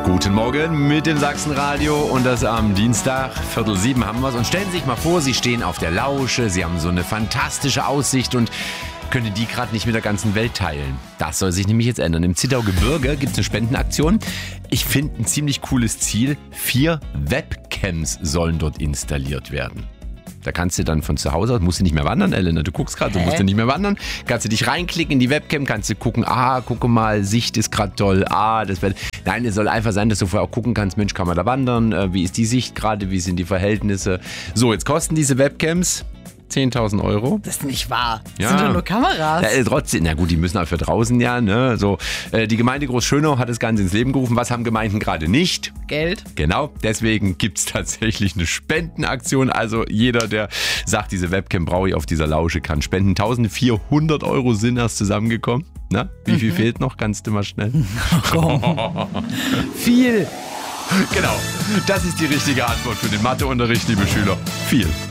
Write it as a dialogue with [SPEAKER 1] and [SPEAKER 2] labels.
[SPEAKER 1] Guten Morgen mit dem Sachsenradio und das am Dienstag, 6:45 haben wir es. Und stellen Sie sich mal vor, Sie stehen auf der Lausche, Sie haben so eine fantastische Aussicht und können die gerade nicht mit der ganzen Welt teilen. Das soll sich nämlich jetzt ändern. Im Zittaugebirge gibt es eine Spendenaktion. Ich finde ein ziemlich cooles Ziel. 4 Webcams sollen dort installiert werden. Da kannst du dann von zu Hause aus, musst du nicht mehr wandern, Elena, du guckst gerade, du musst du nicht mehr wandern, kannst du dich reinklicken in die Webcam, kannst du gucken, guck mal, Sicht ist gerade toll, das wird. Nein, es soll einfach sein, dass du vorher auch gucken kannst, Mensch, kann man da wandern, wie ist die Sicht gerade, wie sind die Verhältnisse. So, jetzt kosten diese Webcams 10.000 Euro.
[SPEAKER 2] Das ist nicht wahr. Das
[SPEAKER 1] Ja.
[SPEAKER 2] sind doch nur Kameras.
[SPEAKER 1] Ja, trotzdem, na gut, die müssen auch für draußen ne? So, die Gemeinde Groß-Schönau hat das Ganze ins Leben gerufen. Was haben Gemeinden gerade nicht?
[SPEAKER 2] Geld.
[SPEAKER 1] Genau, deswegen gibt es tatsächlich eine Spendenaktion. Also jeder, der sagt, diese Webcam brauche ich auf dieser Lausche, kann spenden. 1.400 Euro sind erst zusammengekommen. Na, wie viel fehlt noch? Kannst du mal schnell?
[SPEAKER 2] Viel.
[SPEAKER 1] Genau, das ist die richtige Antwort für den Matheunterricht, liebe Schüler. Viel.